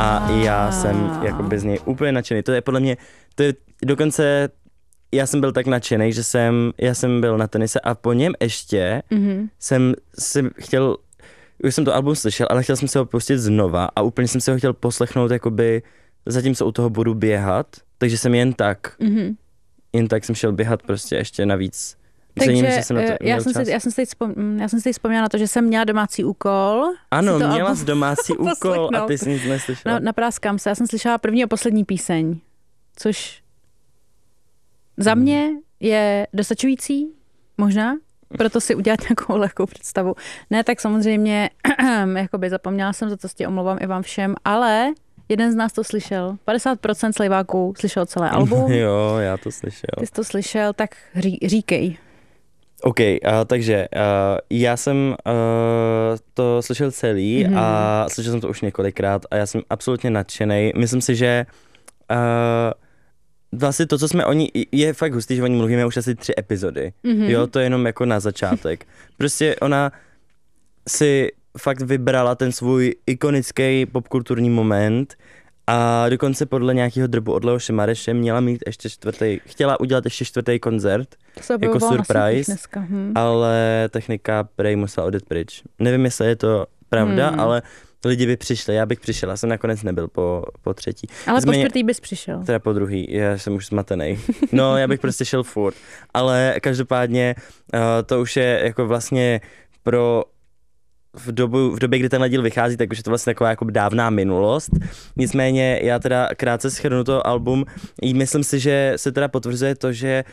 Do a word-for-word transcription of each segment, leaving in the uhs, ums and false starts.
a já jsem jakoby z něj úplně nadšený. To je podle mě, to je dokonce, já jsem byl tak nadšený, že jsem, já jsem byl na tenise a po něm ještě mm-hmm. jsem, jsem chtěl, už jsem to album slyšel, ale chtěl jsem se ho pustit znova a úplně jsem se ho chtěl poslechnout jakoby zatímco u toho budu běhat, takže jsem jen tak, mm-hmm. jen tak jsem šel běhat prostě ještě navíc. Takže Cením, že jsem na to já, jsem si, já, jsem si teď vzpom, já jsem si teď vzpomněla na to, že jsem měla domácí úkol. Ano, měla jsi domácí úkol a ty jsi nic neslyšela. No, napráskám se, já jsem slyšela první a poslední píseň, což za mě je dostačující, možná, proto si udělat nějakou lehkou představu. Ne, tak samozřejmě, jakoby zapomněla jsem, za to si omlouvám i vám všem, ale jeden z nás to slyšel. padesát procent slejváků slyšel celé album. Jo, já to slyšel. Ty jsi to slyšel, tak ří, říkej. OK, uh, takže uh, já jsem uh, to slyšel celý mm-hmm. a slyšel jsem to už několikrát a já jsem absolutně nadšenej. Myslím si, že uh, vlastně to, co jsme oni, je fakt hustý, že oni mluvíme už asi tři epizody. Mm-hmm. Jo, to je jenom jako na začátek. Prostě ona si fakt vybrala ten svůj ikonický popkulturní moment a dokonce podle nějakého drbu od Leoše Mareše měla mít ještě čtvrtý, chtěla udělat ještě čtvrtý koncert jako surprise, hm. ale technika prej musela odjet pryč. Nevím, jestli je to pravda, hmm. ale lidi by přišli, já bych přišel, já jsem nakonec nebyl po, po třetí. Ale Změně, po čtvrtý bys přišel. Teda po druhý, já jsem už zmatený. No, já bych prostě šel furt, ale každopádně uh, to už je jako vlastně pro V, dobu, v době, kdy tenhle díl vychází, tak už je to vlastně taková jako dávná minulost. Nicméně já teda krátce shrnu to album. Myslím si, že se teda potvrzuje to, že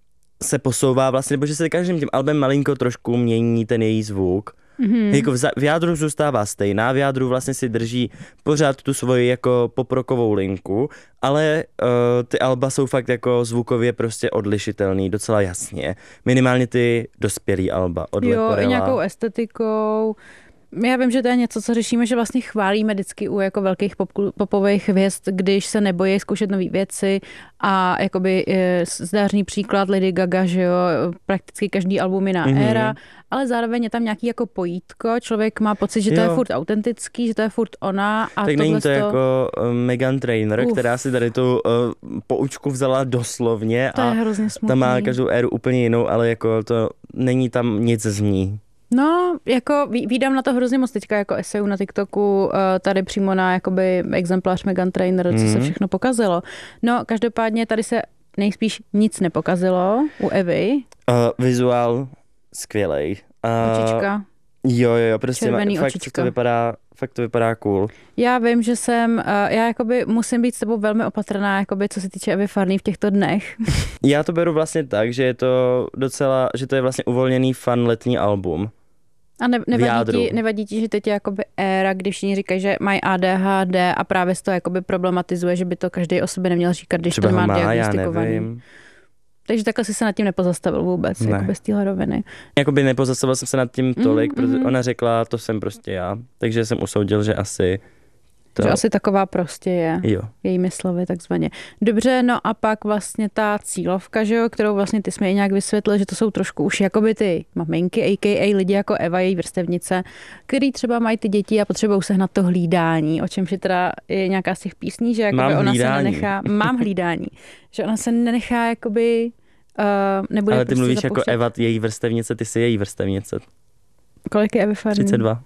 se posouvá vlastně, nebo že se každým tím albem malinko trošku mění ten její zvuk. Mm-hmm. Jako v, v jádru zůstává stejná, v jádru vlastně si drží pořád tu svoji jako poprokovou linku, ale uh, ty alba jsou fakt jako zvukově prostě odlišitelný, docela jasně. Minimálně ty dospělý alba od Jo, Leporella. I nějakou estetikou. Já vím, že to je něco, co řešíme, že vlastně chválíme vždycky u jako velkých pop, popových hvězd, když se nebojí zkoušet nové věci a jakoby zdářný příklad Lady Gaga, že jo, prakticky každý album je na mm-hmm. éra, ale zároveň je tam nějaký jako pojítko, člověk má pocit, že to jo. je furt autentický, že to je furt ona. A tak není to, to jako uh, Meghan Trainor, Uf. která si tady tu uh, poučku vzala doslovně to a je hrozně smutný. Ta má každou éru úplně jinou, ale jako to není tam nic z ní. No, jako vídám na to hrozně moc teďka jako eseju na TikToku, tady přímo na jakoby exemplář Meghan Trainor, mm. co se všechno pokazilo. No, každopádně tady se nejspíš nic nepokazilo u Evy. Uh, vizuál skvělej. Uh, očička. Jo, jo, jo, prostě Červený fakt očička. to vypadá, fakt to vypadá cool. Já vím, že jsem, já jakoby musím být s tebou velmi opatrná, jakoby co se týče Evy Farný v těchto dnech. Já to beru vlastně tak, že je to docela, že to je vlastně uvolněný fun letní album. A ne, nevadí, ti, nevadí ti, že teď je jakoby éra, kdy všichni říkají, že mají A D H D a právě se to jakoby problematizuje, že by to každý o sobě neměl říkat, když Třeba to má, má diagnostikovaný. Takže takhle jsi se nad tím nepozastavil vůbec, ne. jako bez téhle roviny. Jakoby nepozastavil jsem se nad tím tolik, mm, protože mm. ona řekla, to jsem prostě já. Takže jsem usoudil, že asi to... Že asi taková prostě je. Jo. Jejími slovy takzvaně. Dobře, no a pak vlastně ta cílovka, že jo, kterou vlastně ty jsme i nějak vysvětlil, že to jsou trošku už jakoby ty maminky, a k a lidi jako Eva, její vrstevnice, který třeba mají ty děti a potřebují sehnat to hlídání, o čemž je teda je nějaká z těch písní, že jakoby ona se nenechá, mám hlídání, že ona se nenechá jakoby uh, nebude Ale ty prostě mluvíš zapouštět. jako Eva, její vrstevnice, ty jsi její vrstevnice. Kolik je Evy Farný? třicet dva.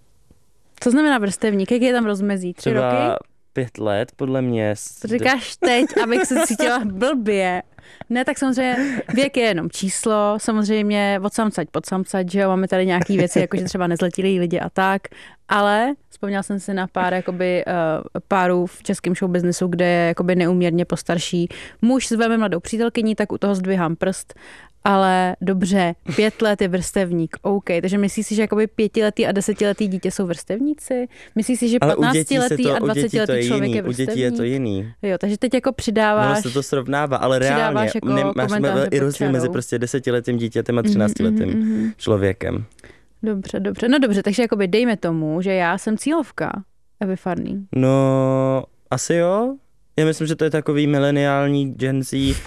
Co znamená vrstevník? Jak je tam rozmezí? Tři Třeba roky? pět let, podle mě. To říkáš teď, abych se cítila blbě. Ne, tak samozřejmě věk je jenom číslo, samozřejmě od samcať pod samcať, že jo, máme tady nějaký věci, jakože třeba nezletilí lidi a tak, ale vzpomněla jsem si na pár jakoby uh, párů v českém showbiznesu, kde je jakoby neúměrně postarší muž s velmi mladou přítelkyní, tak u toho zdvihám prst. Ale dobře, pět let je vrstevník, OK. Takže myslíš si, že jakoby pětiletý a desetiletý dítě jsou vrstevníci? Myslíš si, že patnáctiletý to, a dvacetiletý člověk je vrstevník? U dětí je to jiný. Jo, takže teď jako přidáváš... Ono se to srovnává, ale reálně jako ne, máš i rozdíl mezi prostě desetiletým dítětem a třináctiletým mm-hmm. člověkem. Dobře, dobře. No dobře, takže jakoby dejme tomu, že já jsem cílovka Evy Farný. No, asi jo. Já myslím, že to je takový mileniální Gen Z... uh,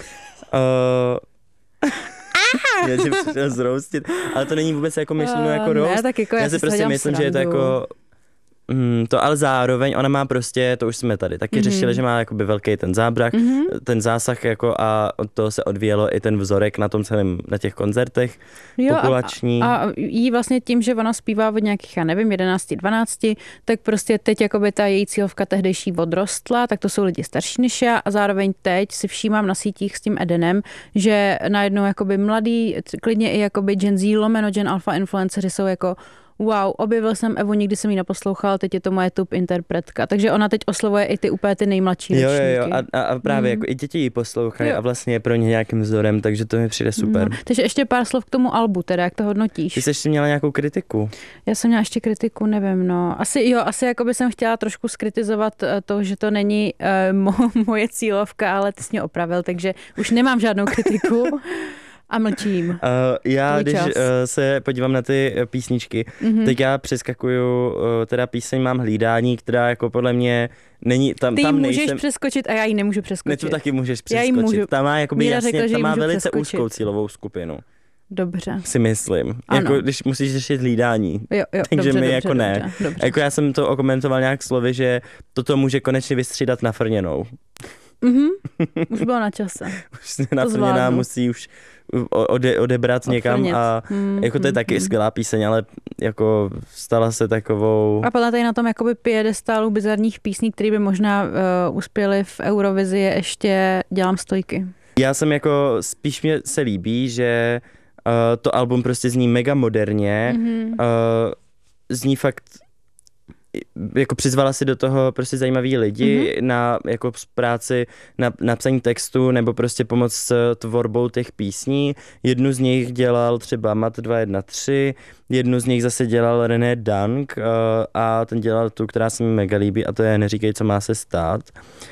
Já tě přišel zroustit, ale to není vůbec jako myšleno uh, jako roast. Ne, tak jako já, já si prostě myslím, srandu. Že je to jako Mm, to ale zároveň ona má prostě, to už jsme tady taky mm-hmm. řešili, že má jakoby velký ten zábrak, mm-hmm. ten zásah jako a od toho se odvíjelo i ten vzorek na tom celém, na těch koncertech jo, populační. A, a jí vlastně tím, že ona zpívá od nějakých, já nevím, jedenáct, dvanáct, tak prostě teď jakoby ta její cílovka tehdejší odrostla, tak to jsou lidi starší než já a zároveň teď si všímám na sítích s tím Edenem, že najednou jakoby mladý, klidně i jakoby Gen Z, lomeno Gen Alpha influenceři jsou jako wow, objevil jsem Evu, nikdy jsem ji neposlouchal, teď je to moje top interpretka. Takže ona teď oslovuje i ty úplně ty nejmladší jo, ročníky. Jo, jo, a, a právě mm. jako i děti ji poslouchají jo. a vlastně je pro ně nějakým vzorem, takže to mi přijde super. No, takže ještě pár slov k tomu albu, teda, jak to hodnotíš? Ty jsi ještě měla nějakou kritiku? Já jsem měla ještě kritiku, nevím, no. Asi jo, asi jako by jsem chtěla trošku skritizovat to, že to není uh, mo- moje cílovka, ale ty jsi mě opravil, takže už nemám žádnou kritiku. A mlčím. Uh, já, Tvůj když uh, se podívám na ty písničky, mm-hmm. tak já přeskakuju, uh, teda píseň mám hlídání, která jako podle mě není, tam, Ty tam můžeš nejsem... přeskočit a já ji nemůžu přeskočit. Ne, to taky můžeš přeskočit. Můžu. Ta má, jakoby jasně, řekla, ta má velice přeskočit. úzkou cílovou skupinu. Dobře. Si myslím. Ano. Jako když musíš řešit hlídání. Jo, jo, takže dobře, mi dobře, jako ne. Dobře, dobře. Jako já jsem to okomentoval nějak slovy, že toto může konečně vystřídat nafrněnou. Mhm, už bylo na čase. Už nafrněná musí už ode, odebrat Odfrnět. někam a mm, jako to je mm, taky mm. skvělá píseň, ale jako stala se takovou... A podle tady na tom jakoby piedestálu bizarních písní, které by možná uh, uspěly v Eurovizi, je ještě Dělám stojky. Já jsem jako, spíš mě se líbí, že uh, to album prostě zní mega moderně, mm-hmm. uh, zní fakt jako přizvala si do toho prostě zajímavý lidi mm-hmm. na jako práci na napsaní textu nebo prostě pomoc s tvorbou těch písní. Jednu z nich dělal třeba Mat dva jedna tři, jednu z nich zase dělal René Dank uh, a ten dělal tu, která se mi mega líbí a to je Neříkej, co má se stát.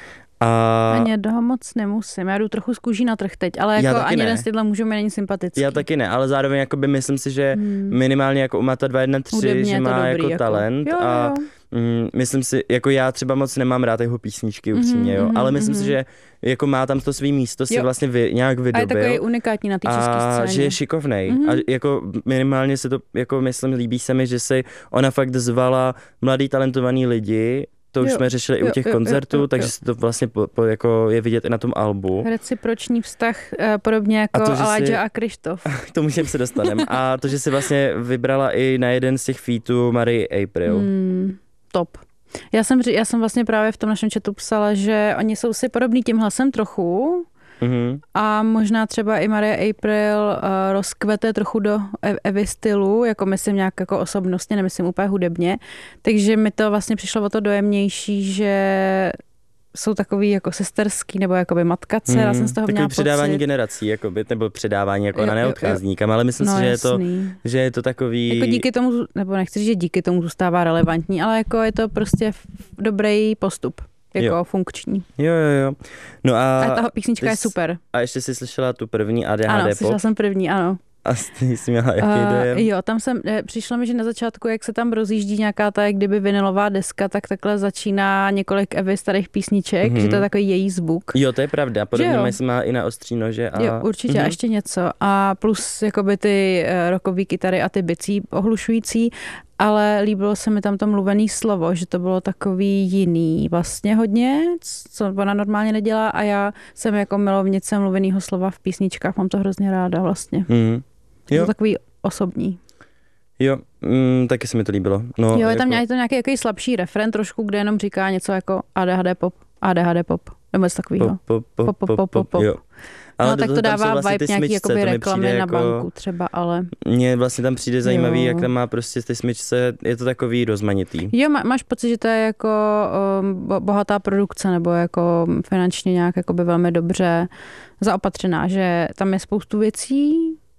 A... Ani toho moc nemusím, já jdu trochu z kůží na trh teď, ale jako ani ne. jeden z tyhle mužů mi není sympatický. Já taky ne, ale zároveň jakoby myslím si, že hmm. minimálně jako u Mata dva jedna tři, že má dobrý, jako, jako talent jo, a jo. Mm, myslím si, jako já třeba moc nemám rád jeho písničky upřímně, jo, ale myslím mm-hmm. si, že jako má tam to svý místo, si jo. vlastně vy, nějak vydobil. A je takový unikátní na té české scéně. A že je šikovnej. Mm-hmm. A jako minimálně se to, jako myslím, líbí se mi, že si ona fakt zvala mladý talentovaný lidi. To už jo, jsme řešili jo, i u těch jo, koncertů, jo, jo, takže se to vlastně po, po, jako je vidět i na tom albu. Reciproční vztah, podobně jako Aladja a Krištof. To můžeme se dostaneme. A to, že si vlastně vybrala i na jeden z těch featů Marie April. Hmm, top. Já jsem, já jsem vlastně právě v tom našem chatu psala, že oni jsou si podobný tím hlasem trochu, mm-hmm. a možná třeba i Marie April uh, rozkvete trochu do Evy stylu, jako myslím nějak jako osobnostně, nemyslím úplně hudebně, takže mi to vlastně přišlo o to dojemnější, že jsou takový jako sesterský nebo jakoby matka dcera, mm, jsem z toho měla pocit. předávání generací, jakoby, nebo předávání, jako ona neodchází nikam, ale myslím no, si, že je, to, že je to takový... Jako díky tomu, nebo nechci říct, že díky tomu zůstává relevantní, ale jako je to prostě dobrý postup. Jako jo. funkční. Jo, jo, jo. No a, a ta písnička jsi, je super. A ještě jsi slyšela tu první A D H D ano, pop? Ano, slyšela jsem první, ano. A ty jsi měla jaký uh, dojem? Jo, tam jsem, přišlo mi, že na začátku, jak se tam rozjíždí nějaká ta, jak kdyby vinylová deska, tak takhle začíná několik Evy starých písniček, mm-hmm. že to je takový její zvuk. Jo, to je pravda, podobně myslím má i na ostří nože. A... Jo, určitě, mm-hmm. a ještě něco. A plus jakoby ty rockové kytary a ty bicí ohlušující, ale líbilo se mi tam to mluvený slovo, že to bylo takový jiný vlastně hodně, co ona normálně nedělá a já jsem jako milovnice mluvenýho slova v písničkách, mám to hrozně ráda vlastně. Mm. Je to takový osobní. Jo, mm, taky se mi to líbilo. No, jo, je jako... tam nějaký, to nějaký jaký slabší refren trošku, kde jenom říká něco jako A D H D pop, A D H D pop, nebo něco takového. Pop, pop, pop, pop, pop, pop. Jo. Ale no tak to dává vlastně vibe nějaký smyčce, jakoby reklamy na jako, banku třeba, ale... Mně vlastně tam přijde zajímavý, jo. jak tam má prostě ty smyčce, je to takový rozmanitý. Jo, má, máš pocit, že to je jako um, bohatá produkce, nebo jako finančně nějak jakoby velmi dobře zaopatřená, že tam je spoustu věcí,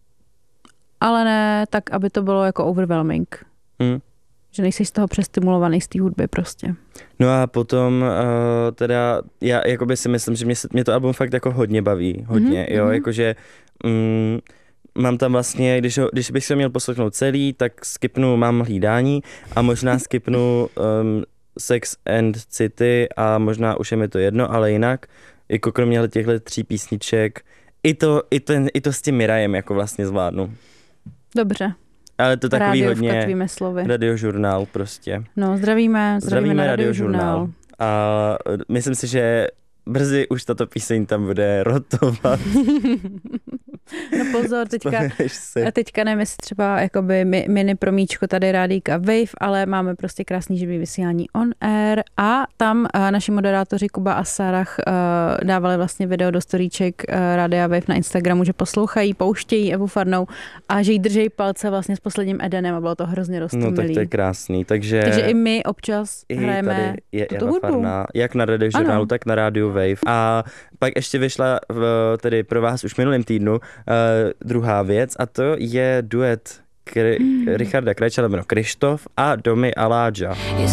ale ne tak, aby to bylo jako overwhelming. Hmm. Že nejsi z toho přestimulovaný z té hudby prostě. No a potom uh, teda já jakoby si myslím, že mě, mě to album fakt jako hodně baví, hodně, mm-hmm. jo, jakože mm, mám tam vlastně, když, ho, když bych se měl poslechnout celý, tak skipnu Mám hlídání a možná skipnu um, Sex and City a možná už je mi to jedno, ale jinak, jako kromě těchto tří písniček, i to, i, ten, i to s tím Mirajem jako vlastně zvládnu. Dobře. Ale to takový Rádiovka hodně tvými slovy. radiožurnál prostě. No, zdravíme, zdravíme, Zdravíme na radiožurnál. radiožurnál. A myslím si, že brzy už tato píseň tam bude rotovat. No pozor, teďka, Vzpomeneš si. a teďka nevím, jestli třeba jakoby mi- mini promíčko tady Rádíka Wave, ale máme prostě krásný živý vysílání on air a tam uh, naši moderátoři Kuba a Sarah uh, dávali vlastně video do storíček uh, Rádia Wave na Instagramu, že poslouchají, pouštějí Evu Farnou a že jí držejí palce vlastně s posledním Edenem a bylo to hrozně No roztomilý. tak to je krásný, takže... Takže i my občas I hrajeme tady je tuto Eva hudbu. Farná, jak na radiožurnálu, Ano. tak na rádiu Wave. A pak ještě vyšla v, tedy pro vás už minulým týdnu uh, druhá věc a to je duet Kri- Hmm. Richarda Krajča, nebo Krištof a Domy Aláďa.